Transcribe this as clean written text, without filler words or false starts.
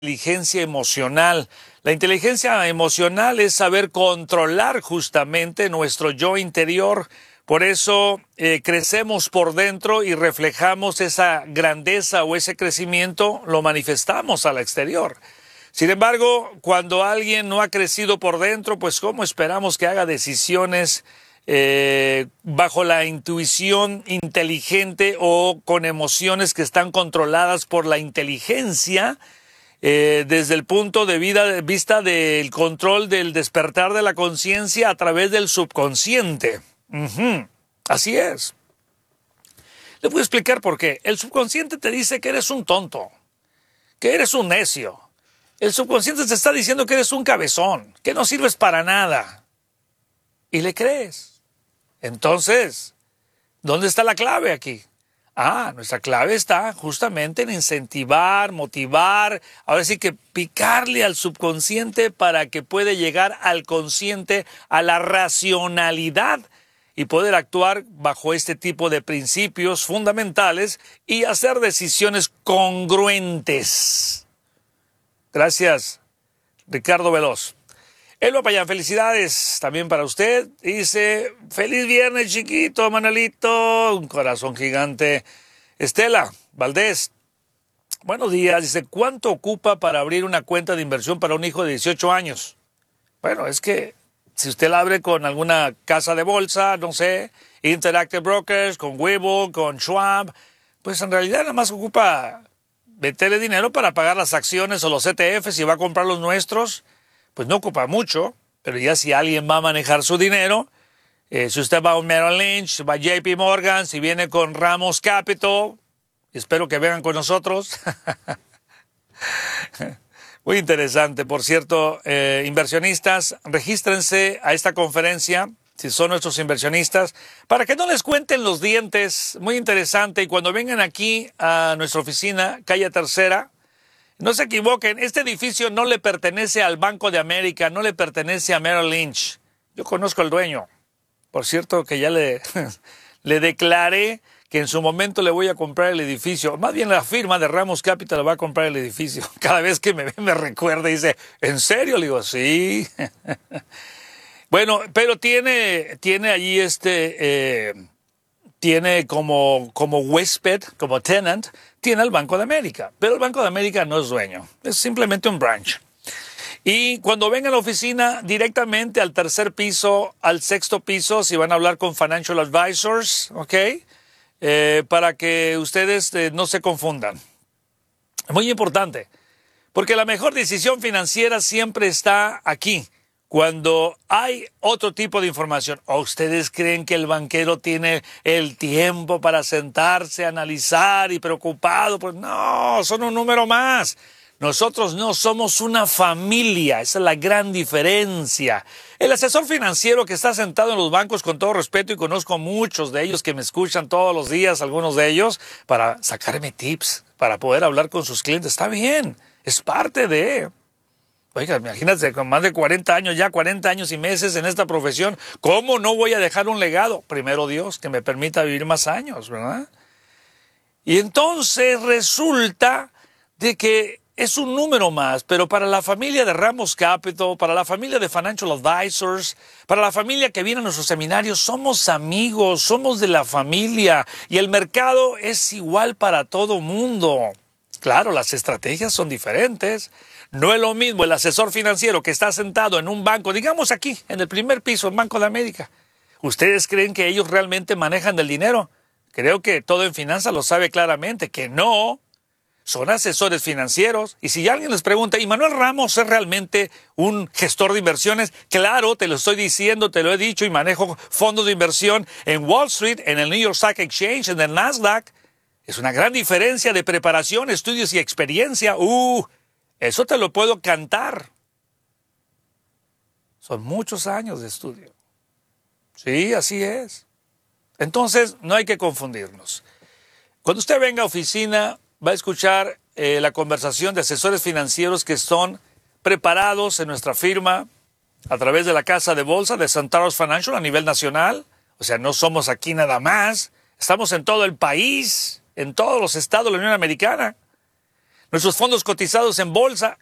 inteligencia emocional. La inteligencia emocional es saber controlar justamente nuestro yo interior. Por eso crecemos por dentro y reflejamos esa grandeza o ese crecimiento, lo manifestamos al exterior. Sin embargo, cuando alguien no ha crecido por dentro, pues ¿cómo esperamos que haga decisiones bajo la intuición inteligente o con emociones que están controladas por la inteligencia? Desde el punto de vista del control del despertar de la conciencia a través del subconsciente. Así es. Le voy a explicar por qué. El subconsciente te dice que eres un tonto, que eres un necio. El subconsciente te está diciendo que eres un cabezón, que no sirves para nada. Y le crees. Entonces, ¿dónde está la clave aquí? Nuestra clave está justamente en incentivar, motivar, ahora sí que picarle al subconsciente para que pueda llegar al consciente, a la racionalidad y poder actuar bajo este tipo de principios fundamentales y hacer decisiones congruentes. Gracias, Ricardo Veloz. Elba Payán, felicidades también para usted. Dice, feliz viernes, chiquito, Manuelito. Un corazón gigante. Estela Valdés, buenos días. Dice, ¿cuánto ocupa para abrir una cuenta de inversión para un hijo de 18 años? Bueno, es que si usted la abre con alguna casa de bolsa, no sé, Interactive Brokers, con Webull, con Schwab, pues en realidad nada más ocupa meterle dinero para pagar las acciones o los ETFs y va a comprar los nuestros. Pues no ocupa mucho, pero ya si alguien va a manejar su dinero, si usted va a un Merrill Lynch, va a JP Morgan, si viene con Ramos Capital, espero que vengan con nosotros. Muy interesante, por cierto, inversionistas, regístrense a esta conferencia, si son nuestros inversionistas, para que no les cuenten los dientes, muy interesante, y cuando vengan aquí a nuestra oficina, calle Tercera, no se equivoquen, este edificio no le pertenece al Banco de América, no le pertenece a Merrill Lynch. Yo conozco al dueño. Por cierto, que ya le declaré que en su momento le voy a comprar el edificio. Más bien la firma de Ramos Capital va a comprar el edificio. Cada vez que me ve me recuerda y dice, ¿en serio? Le digo, sí. Bueno, pero tiene allí tiene como huésped, como tenant, tiene el Banco de América. Pero el Banco de América no es dueño, es simplemente un branch. Y cuando vengan a la oficina, directamente al tercer piso, al sexto piso, si van a hablar con Financial Advisors, ¿ok? Para que ustedes no se confundan. Muy importante, porque la mejor decisión financiera siempre está aquí. Cuando hay otro tipo de información, ¿o ustedes creen que el banquero tiene el tiempo para sentarse, analizar y preocupado? Pues no, son un número más. Nosotros no somos una familia, esa es la gran diferencia. El asesor financiero que está sentado en los bancos, con todo respeto, y conozco muchos de ellos que me escuchan todos los días, algunos de ellos, para sacarme tips, para poder hablar con sus clientes, está bien, es parte de... Oiga, imagínate, con más de 40 años, ya 40 años y meses en esta profesión, ¿cómo no voy a dejar un legado? Primero Dios, que me permita vivir más años, ¿verdad? Y entonces resulta de que es un número más, pero para la familia de Ramos Capital, para la familia de Financial Advisors, para la familia que viene a nuestros seminarios, somos amigos, somos de la familia, y el mercado es igual para todo mundo. Claro, las estrategias son diferentes. No es lo mismo el asesor financiero que está sentado en un banco, digamos aquí, en el primer piso, en Banco de América. ¿Ustedes creen que ellos realmente manejan el dinero? Creo que todo en finanzas lo sabe claramente, que no. Son asesores financieros. Y si alguien les pregunta, ¿y Manuel Ramos es realmente un gestor de inversiones? Claro, te lo estoy diciendo, te lo he dicho, y manejo fondos de inversión en Wall Street, en el New York Stock Exchange, en el Nasdaq. Es una gran diferencia de preparación, estudios y experiencia. Eso te lo puedo cantar. Son muchos años de estudio. Sí, así es. Entonces, no hay que confundirnos. Cuando usted venga a oficina, va a escuchar la conversación de asesores financieros que son preparados en nuestra firma a través de la casa de bolsa de Centaurus Financial a nivel nacional. O sea, no somos aquí nada más. Estamos en todo el país, en todos los estados de la Unión Americana. Nuestros fondos cotizados en bolsa